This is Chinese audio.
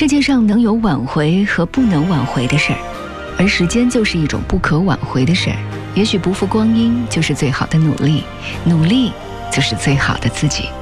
世界上能有挽回和不能挽回的事儿，而时间就是一种不可挽回的事儿。也许不负光阴就是最好的努力，努力就是最好的自己。